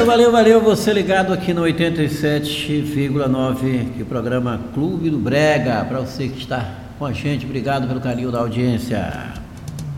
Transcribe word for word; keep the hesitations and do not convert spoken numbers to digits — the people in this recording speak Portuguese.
valeu, valeu. Você ligado aqui no oitenta e sete vírgula nove, que programa Clube do Brega. Para você que está com a gente, obrigado pelo carinho da audiência.